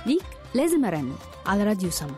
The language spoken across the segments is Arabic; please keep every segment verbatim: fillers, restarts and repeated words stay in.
ليك لازم أرنم على راديو سما.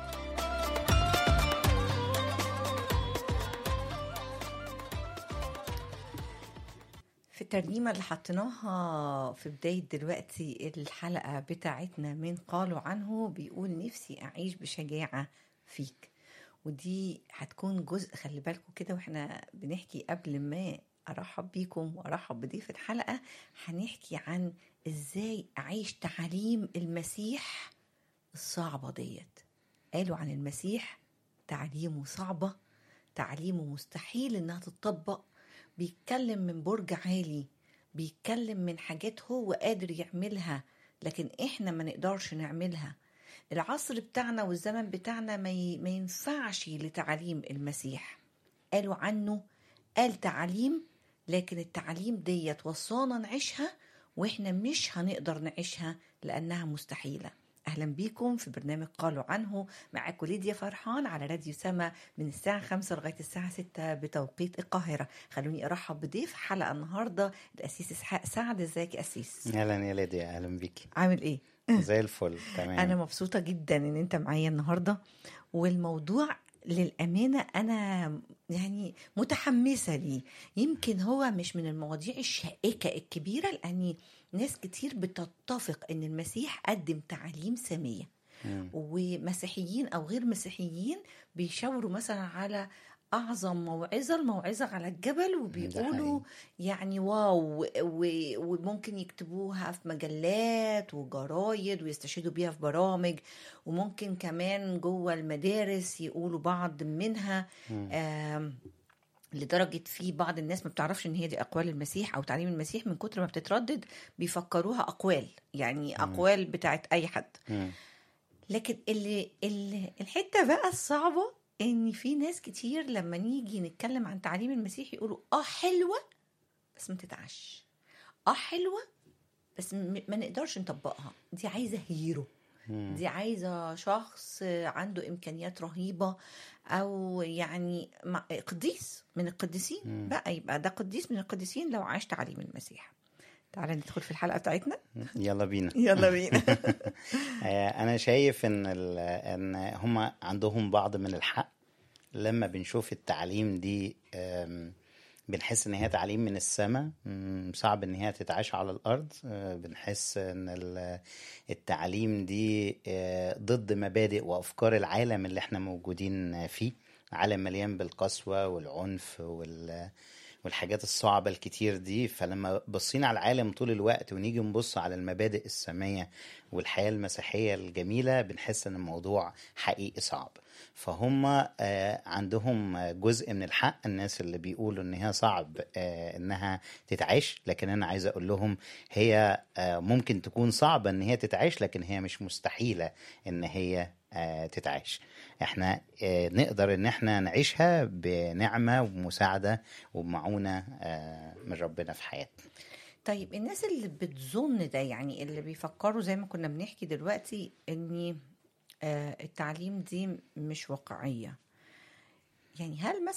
في الترنيمة اللي حطيناها في بداية دلوقتي الحلقة بتاعتنا من قالوا عنه، بيقول نفسي أعيش بشجاعة فيك. ودي هتكون جزء، خلي بالكم كده واحنا بنحكي قبل ما أرحب بيكم وأرحب بضيف الحلقة، هنحكي عن إزاي أعيش تعاليم المسيح الصعبة ديت. قالوا عن المسيح تعليمه صعبة، تعليمه مستحيل إنها تتطبق، بيتكلم من برج عالي، بيتكلم من حاجات هو قادر يعملها لكن احنا ما نقدرش نعملها. العصر بتاعنا والزمن بتاعنا ما ينفعش لتعاليم المسيح. قالوا عنه قال تعاليم، لكن التعاليم دي وصانا نعيشها واحنا مش هنقدر نعيشها لأنها مستحيلة. أهلا بيكم في برنامج قالوا عنه، معاكم ليديا فرحان على راديو سما من الساعة خمسة لغاية الساعة ستة بتوقيت القاهرة. خلوني أرحب بضيف حلقة النهاردة الأسيس إسحاق سعد. ازيك يا أسيس؟ اهلا يا ليديا، اهلا بيكي. عامل ايه؟ زي الفل، تمام. أنا مبسوطة جدا إن أنت معايا النهاردة، والموضوع للأمانة أنا يعني متحمسة ليه. يمكن هو مش من المواضيع الشائكة الكبيرة، لأن ناس كتير بتتفق أن المسيح قدم تعاليم سامية، ومسيحيين أو غير مسيحيين بيشاوروا مثلا على أعظم موعظة، الموعظة على الجبل، وبيقولوا يعني واو، وممكن يكتبوها في مجلات وجرايد ويستشهدوا بيها في برامج، وممكن كمان جوه المدارس يقولوا بعض منها. لدرجة في بعض الناس ما بتعرفش ان هي دي اقوال المسيح او تعليم المسيح، من كتر ما بتتردد بيفكروها اقوال، يعني اقوال بتاعت اي حد. لكن اللي, اللي الحتة بقى الصعبة ان في ناس كتير لما نيجي نتكلم عن تعليم المسيح يقولوا اه حلوة بس ما تتعش، اه حلوة بس ما نقدرش نطبقها، دي عايزة هيرو، دي عايزة شخص عنده إمكانيات رهيبة، أو يعني قديس من القديسين مم. بقى يبقى ده قديس من القديسين لو عاش تعليم المسيح. تعالى ندخل في الحلقة بتاعتنا. يلا بينا يلا بينا. أنا شايف إن إن هم عندهم بعض من الحق لما بنشوف التعليم دي، بنحس ان هي تعليم من السماء، صعب ان هي تتعاش على الارض. بنحس ان التعليم دي ضد مبادئ وافكار العالم اللي احنا موجودين فيه، عالم مليان بالقسوة والعنف وال والحاجات الصعبة الكتير دي. فلما بصينا على العالم طول الوقت ونيجي نبص على المبادئ السامية والحياة المسيحية الجميلة، بنحس ان الموضوع حقيقي صعب. فهم عندهم جزء من الحق الناس اللي بيقولوا ان هي صعب انها تتعيش، لكن انا عايز اقول لهم هي ممكن تكون صعبة ان هي تتعيش، لكن هي مش مستحيلة ان هي تتعيش. احنا نقدر ان احنا نعيشها بنعمة ومساعدة ومعونة من ربنا في حياتنا. طيب الناس اللي بتظن ده، يعني اللي بيفكروا زي ما كنا بنحكي دلوقتي ان التعليم دي مش واقعية، يعني هل مثلا